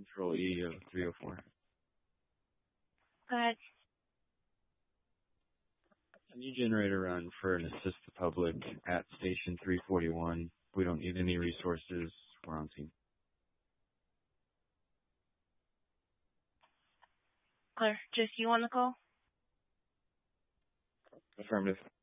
Control E of 304. Go ahead. Can you generate a run for an assist the public at station 341? We don't need any resources. We're on scene. Clear. Just you on the call? Affirmative.